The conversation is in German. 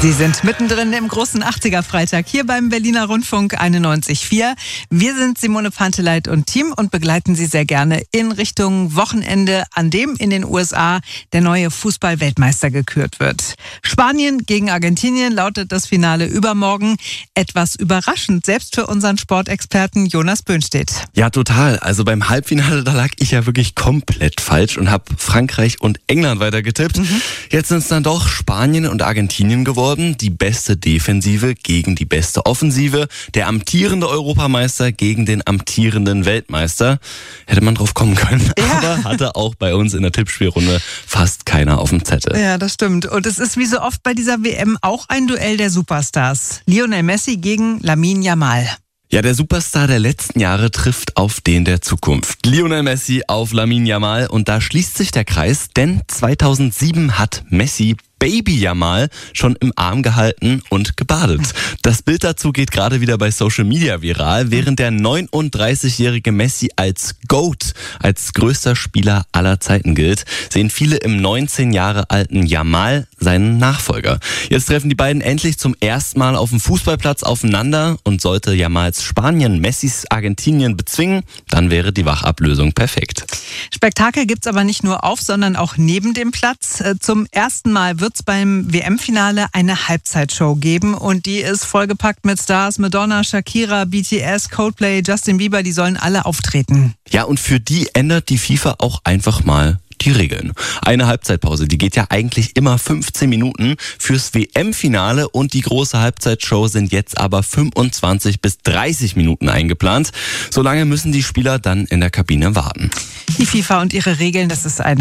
Sie sind mittendrin im großen 80er-Freitag hier beim Berliner Rundfunk 91.4. Wir sind Simone Panteleit und Team und begleiten Sie sehr gerne in Richtung Wochenende, an dem in den USA der neue Fußball-Weltmeister gekürt wird. Spanien gegen Argentinien lautet das Finale übermorgen. Etwas überraschend, selbst für unseren Sportexperten Jonas Böhnstedt. Ja, total. Also beim Halbfinale, da lag ich ja wirklich komplett falsch und habe Frankreich und England weitergetippt. Jetzt sind es dann doch Spanien und Argentinien geworden. Die beste Defensive gegen die beste Offensive. Der amtierende Europameister gegen den amtierenden Weltmeister. Hätte man drauf kommen können. Ja. Aber hatte auch bei uns in der Tippspielrunde fast keiner auf dem Zettel. Ja, das stimmt. Und es ist wie so oft bei dieser WM auch ein Duell der Superstars. Lionel Messi gegen Lamine Yamal. Ja, der Superstar der letzten Jahre trifft auf den der Zukunft. Lionel Messi auf Lamine Yamal. Und da schließt sich der Kreis, denn 2007 hat Messi Baby Yamal schon im Arm gehalten und gebadet. Das Bild dazu geht gerade wieder bei Social Media viral, während der 39-jährige Messi als GOAT, als größter Spieler aller Zeiten gilt, sehen viele im 19 Jahre alten Yamal seinen Nachfolger. Jetzt treffen die beiden endlich zum ersten Mal auf dem Fußballplatz aufeinander und sollte Yamals Spanien Messis Argentinien bezwingen, dann wäre die Wachablösung perfekt. Spektakel gibt's aber nicht nur auf, sondern auch neben dem Platz. Zum ersten Mal wird es beim WM-Finale eine Halbzeitshow geben und die ist vollgepackt mit Stars. Madonna, Shakira, BTS, Coldplay, Justin Bieber, die sollen alle auftreten. Ja, und für die ändert die FIFA auch einfach mal die Regeln. Eine Halbzeitpause, die geht ja eigentlich immer 15 Minuten. Fürs WM-Finale und die große Halbzeitshow sind jetzt aber 25 bis 30 Minuten eingeplant. So lange müssen die Spieler dann in der Kabine warten. Die FIFA und ihre Regeln, das ist eine